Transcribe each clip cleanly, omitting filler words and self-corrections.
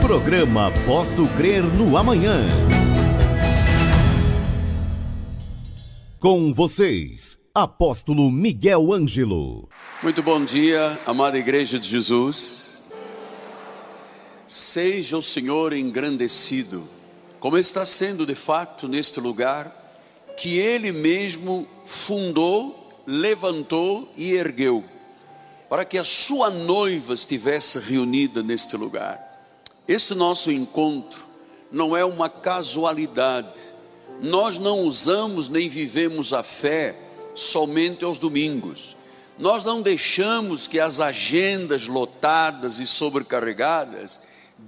Programa Posso Crer no Amanhã. Com vocês, Apóstolo Miguel Ângelo. Muito bom dia, amada Igreja de Jesus. Seja o Senhor engrandecido, como está sendo de fato neste lugar, que Ele mesmo fundou, levantou e ergueu, para que a sua noiva estivesse reunida neste lugar. Esse nosso encontro não é uma casualidade. Nós não usamos nem vivemos a fé somente aos domingos. Nós não deixamos que as agendas lotadas e sobrecarregadas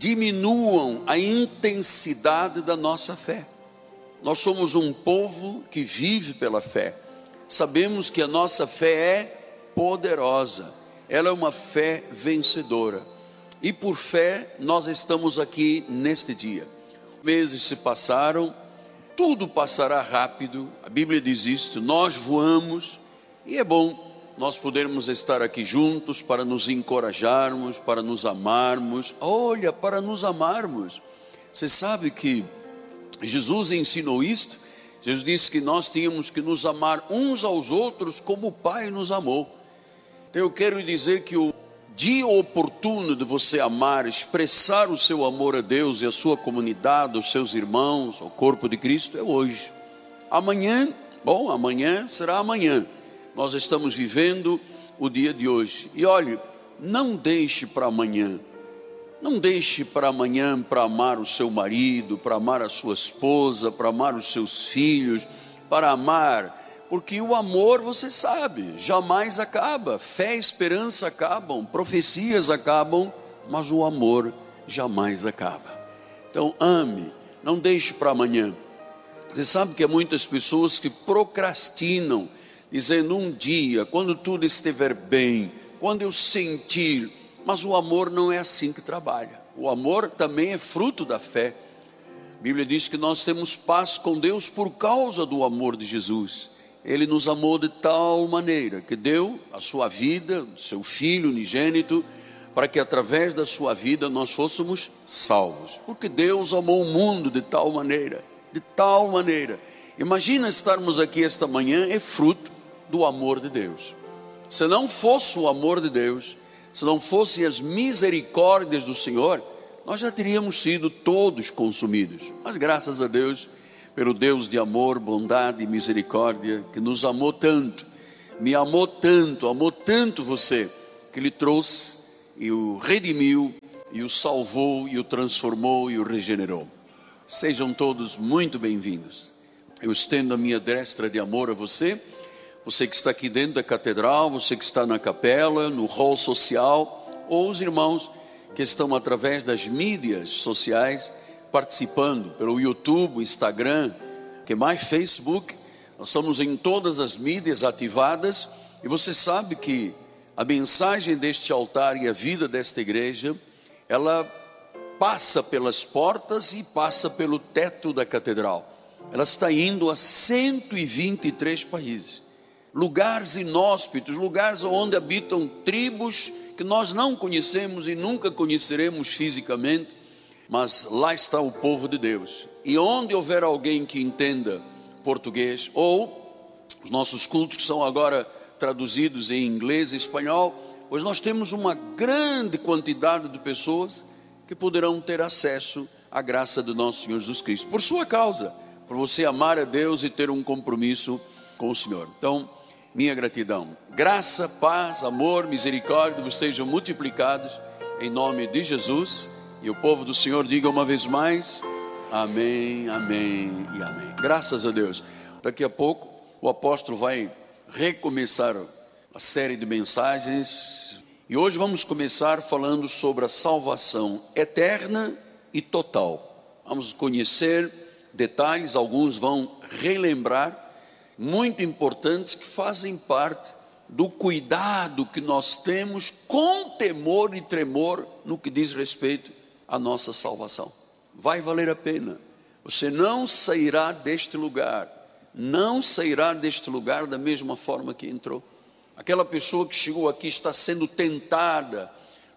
diminuam a intensidade da nossa fé. Nós somos um povo que vive pela fé. Sabemos que a nossa fé é poderosa. Ela é uma fé vencedora. E por fé nós estamos aqui neste dia. Meses se passaram, tudo passará rápido. A Bíblia diz isto, nós voamos. E é bom nós podermos estar aqui juntos para nos encorajarmos, para nos amarmos. Olha, para nos amarmos. Você sabe que Jesus ensinou isto? Jesus disse que nós tínhamos que nos amar uns aos outros como o Pai nos amou. Então eu quero dizer que o dia oportuno de você amar, expressar o seu amor a Deus e a sua comunidade, os seus irmãos, o corpo de Cristo, é hoje. Amanhã, bom, amanhã será amanhã. Nós estamos vivendo o dia de hoje. E olhe, não deixe para amanhã. Não deixe para amanhã para amar o seu marido, para amar a sua esposa, para amar os seus filhos, para amar, porque o amor, você sabe, jamais acaba. Fé e esperança acabam, profecias acabam, mas o amor jamais acaba. Então ame, não deixe para amanhã. Você sabe que há muitas pessoas que procrastinam, dizendo um dia, quando tudo estiver bem, quando eu sentir, mas o amor não é assim que trabalha. O amor também é fruto da fé. A Bíblia diz que nós temos paz com Deus por causa do amor de Jesus. Ele nos amou de tal maneira que deu a sua vida, seu Filho unigênito, para que através da sua vida nós fôssemos salvos. Porque Deus amou o mundo de tal maneira, de tal maneira. Imagina estarmos aqui esta manhã, é fruto do amor de Deus. Se não fosse o amor de Deus, se não fossem as misericórdias do Senhor, nós já teríamos sido todos consumidos. Mas graças a Deus, pelo Deus de amor, bondade e misericórdia, que nos amou tanto, me amou tanto, amou tanto você, que Ele trouxe e o redimiu, e o salvou, e o transformou, e o regenerou. Sejam todos muito bem-vindos. Eu estendo a minha destra de amor a você, você que está aqui dentro da catedral, você que está na capela, no hall social, ou os irmãos que estão através das mídias sociais, participando pelo YouTube, Instagram, que mais Facebook. Nós estamos em todas as mídias ativadas, e você sabe que a mensagem deste altar e a vida desta igreja, ela passa pelas portas e passa pelo teto da catedral. Ela está indo a 123 países, lugares inóspitos, lugares onde habitam tribos que nós não conhecemos e nunca conheceremos fisicamente, mas lá está o povo de Deus. E onde houver alguém que entenda português, ou os nossos cultos que são agora traduzidos em inglês e espanhol, pois nós temos uma grande quantidade de pessoas que poderão ter acesso à graça do nosso Senhor Jesus Cristo, por sua causa, por você amar a Deus e ter um compromisso com o Senhor. Então, minha gratidão, graça, paz, amor, misericórdia vos sejam multiplicados em nome de Jesus. E o povo do Senhor diga uma vez mais, amém, amém e amém. Graças a Deus. Daqui a pouco o apóstolo vai recomeçar a série de mensagens. E hoje vamos começar falando sobre a salvação eterna e total. Vamos conhecer detalhes, alguns vão relembrar, muito importantes, que fazem parte do cuidado que nós temos com temor e tremor no que diz respeito à nossa salvação. Vai valer a pena. Você não sairá deste lugar, não sairá deste lugar da mesma forma que entrou. Aquela pessoa que chegou aqui está sendo tentada,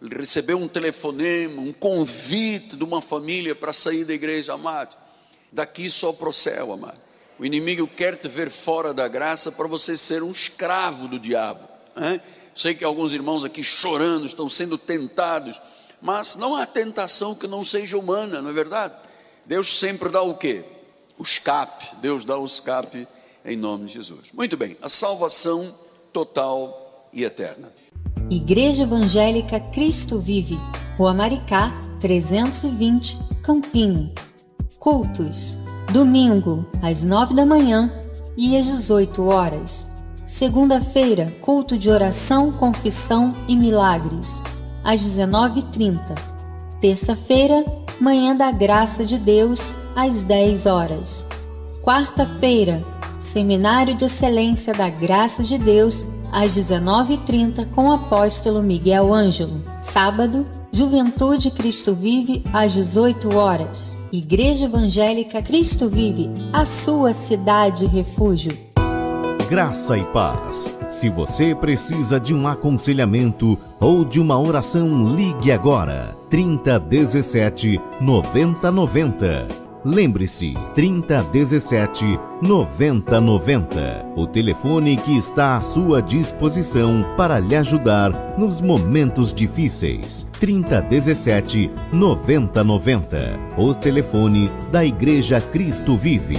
Ele recebeu um telefonema, um convite de uma família para sair da igreja, amado. Daqui só para o céu, amado. O inimigo quer te ver fora da graça para você ser um escravo do diabo. Sei que alguns irmãos aqui chorando, estão sendo tentados, mas não há tentação que não seja humana, não é verdade? Deus sempre dá o quê? O escape. Deus dá o escape em nome de Jesus. Muito bem, a salvação total e eterna. Igreja Evangélica Cristo Vive, Rua Maricá, 320, Campinho. Cultos: domingo, às 9 da manhã e às 18 horas. Segunda-feira, culto de oração, confissão e milagres, às 19h30. Terça-feira, manhã da graça de Deus, às 10 horas. Quarta-feira, seminário de excelência da graça de Deus, às 19h30, com o apóstolo Miguel Ângelo. Sábado, Juventude Cristo Vive, às 18 horas. Igreja Evangélica Cristo Vive, a sua cidade refúgio. Graça e paz. Se você precisa de um aconselhamento ou de uma oração, ligue agora. 3017 9090. Lembre-se, 3017 9090. O telefone que está à sua disposição para lhe ajudar nos momentos difíceis. 3017 9090. O telefone da Igreja Cristo Vive.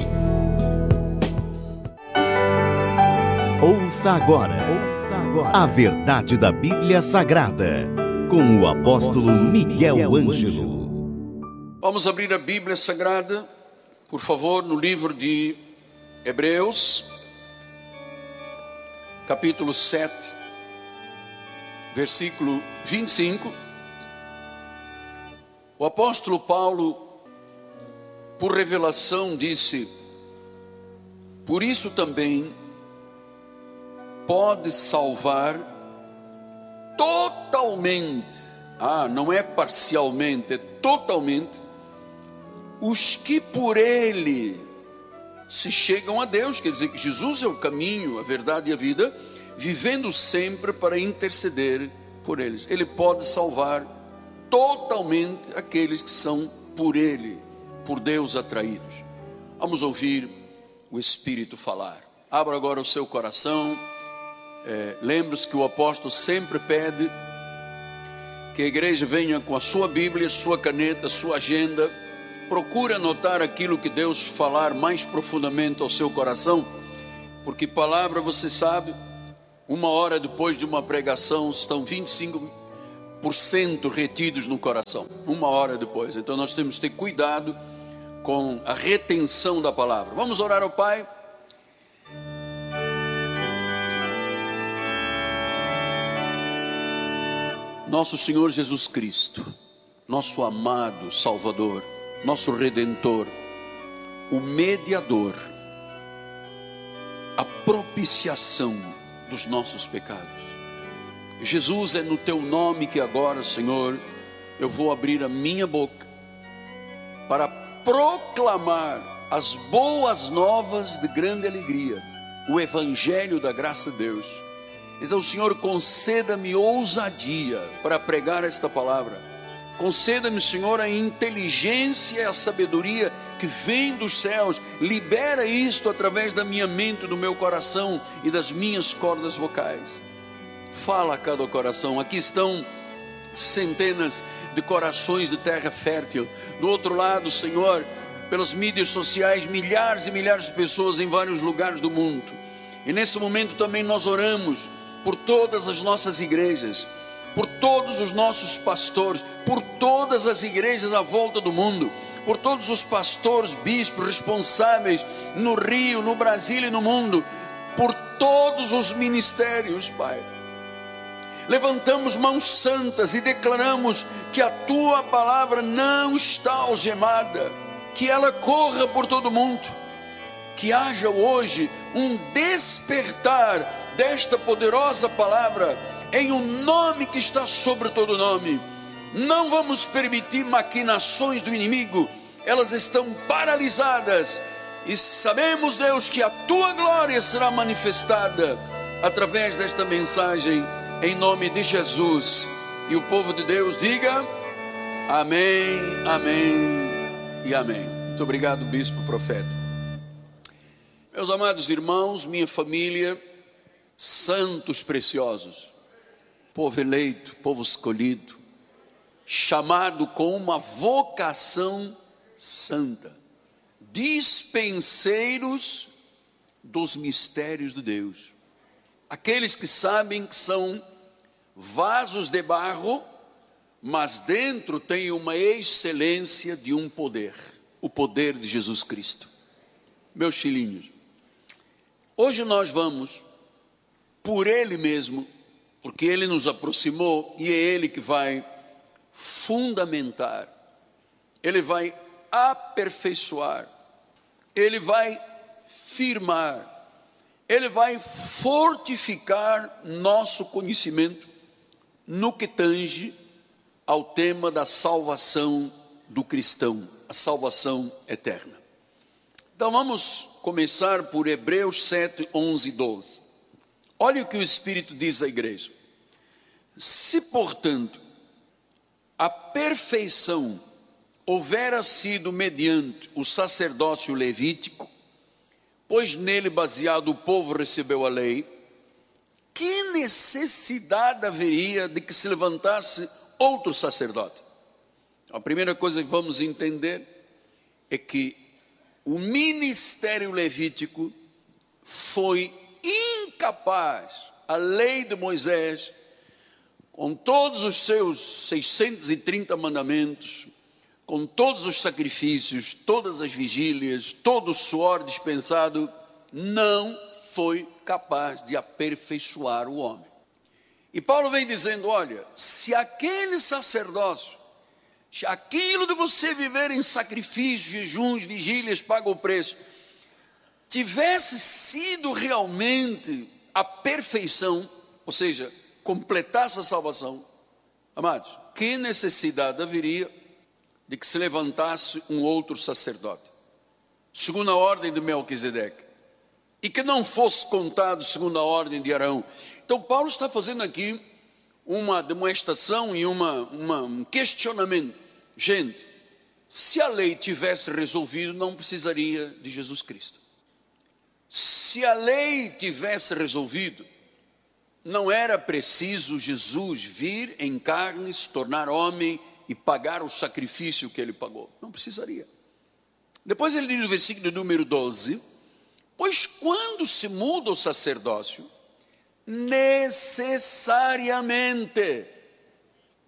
Ouça agora a verdade da Bíblia Sagrada, com o apóstolo Miguel Ângelo. Vamos abrir a Bíblia Sagrada, por favor, no livro de Hebreus, capítulo 7, versículo 25. O apóstolo Paulo, por revelação, disse: por isso também pode salvar totalmente, não é parcialmente, é totalmente, os que por ele se chegam a Deus. Quer dizer que Jesus é o caminho, a verdade e a vida, vivendo sempre para interceder por eles. Ele pode salvar totalmente aqueles que são por ele, por Deus atraídos. Vamos ouvir o Espírito falar. Abra agora o seu coração. Lembre-se que o apóstolo sempre pede que a igreja venha com a sua Bíblia, sua caneta, sua agenda. Procure anotar aquilo que Deus falar mais profundamente ao seu coração, porque palavra, você sabe, uma hora depois de uma pregação estão 25% retidos no coração, uma hora depois. Então nós temos que ter cuidado com a retenção da palavra. Vamos orar ao Pai. Nosso Senhor Jesus Cristo, nosso amado Salvador, nosso Redentor, o mediador, a propiciação dos nossos pecados. Jesus, é no teu nome que agora, Senhor, eu vou abrir a minha boca para proclamar as boas novas de grande alegria, o Evangelho da graça de Deus. Então, Senhor, conceda-me ousadia para pregar esta palavra. Conceda-me, Senhor, a inteligência e a sabedoria que vem dos céus. Libera isto através da minha mente, do meu coração e das minhas cordas vocais. Fala a cada coração. Aqui estão centenas de corações de terra fértil. Do outro lado, Senhor, pelas mídias sociais, milhares e milhares de pessoas em vários lugares do mundo. E nesse momento também nós oramos por todas as nossas igrejas, por todos os nossos pastores, por todas as igrejas à volta do mundo, por todos os pastores, bispos responsáveis no Rio, no Brasil e no mundo, por todos os ministérios, Pai. Levantamos mãos santas e declaramos que a Tua palavra não está algemada, que ela corra por todo mundo, que haja hoje um despertar desta poderosa palavra, em um nome que está sobre todo nome. Não vamos permitir maquinações do inimigo, elas estão paralisadas, e sabemos, Deus, que a Tua glória será manifestada através desta mensagem, em nome de Jesus, E o povo de Deus diga amém, amém e amém. Muito obrigado, bispo profeta. Meus amados irmãos, minha família, santos preciosos, povo eleito, povo escolhido, chamado com uma vocação santa, dispenseiros dos mistérios de Deus, aqueles que sabem que são vasos de barro, mas dentro tem uma excelência de um poder, o poder de Jesus Cristo. Meus filhinhos, hoje nós vamos, por Ele mesmo, porque Ele nos aproximou e é Ele que vai fundamentar, Ele vai aperfeiçoar, Ele vai firmar, Ele vai fortificar nosso conhecimento no que tange ao tema da salvação do cristão, a salvação eterna. Então vamos começar por Hebreus 7, 11 e 12. Olha o que o Espírito diz à igreja. Se, portanto, a perfeição houvera sido mediante o sacerdócio levítico, pois nele baseado o povo recebeu a lei, que necessidade haveria de que se levantasse outro sacerdote? A primeira coisa que vamos entender é que o ministério levítico foi incapaz, a lei de Moisés, com todos os seus 630 mandamentos, com todos os sacrifícios, todas as vigílias, todo o suor dispensado, não foi capaz de aperfeiçoar o homem. E Paulo vem dizendo, olha, se aquele sacerdócio, se aquilo de você viver em sacrifícios, jejuns, vigílias, paga o preço, tivesse sido realmente a perfeição, ou seja, completasse a salvação, amados, que necessidade haveria de que se levantasse um outro sacerdote, segundo a ordem de Melquisedeque, e que não fosse contado segundo a ordem de Arão? Então Paulo está fazendo aqui uma demonstração e um questionamento. Gente, se a lei tivesse resolvido, não precisaria de Jesus Cristo. Se a lei tivesse resolvido, não era preciso Jesus vir em carne, se tornar homem e pagar o sacrifício que ele pagou. Não precisaria. Depois ele diz no versículo número 12, pois quando se muda o sacerdócio, necessariamente